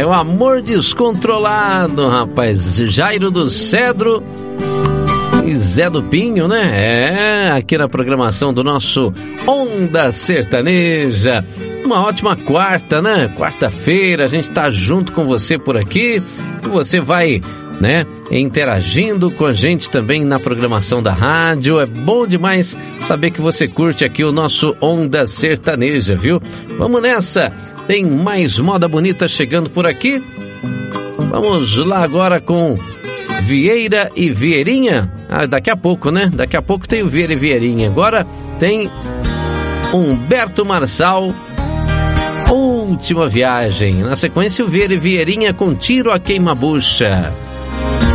É o Amor Descontrolado, rapaz. Jairo do Cedro e Zé do Pinho, né? Aqui na programação do nosso Onda Sertaneja. Uma ótima quarta, né? Quarta-feira, a gente tá junto com você por aqui. E você vai, né, interagindo com a gente também na programação da rádio. É bom demais saber que você curte aqui o nosso Onda Sertaneja, viu? Vamos nessa! Tem mais moda bonita chegando por aqui. Vamos lá agora com Vieira e Vieirinha. Daqui a pouco, né? Daqui a pouco tem o Vieira e Vieirinha. Agora tem Humberto Marçal, Última Viagem. Na sequência, o Vieira e Vieirinha com Tiro a Queima-Bucha.